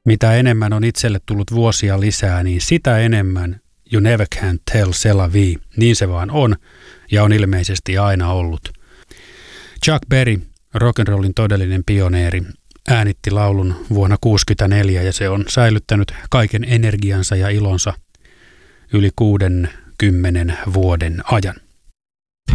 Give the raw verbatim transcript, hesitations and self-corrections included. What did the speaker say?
Mitä enemmän on itselle tullut vuosia lisää, niin sitä enemmän You Never Can Tell C'est La Vie. Niin se vaan on ja on ilmeisesti aina ollut. Chuck Berry, rock'n'rollin todellinen pioneeri, äänitti laulun vuonna tuhatyhdeksänsataakuusikymmentäneljä ja se on säilyttänyt kaiken energiansa ja ilonsa yli kuudenkymmenen vuoden ajan.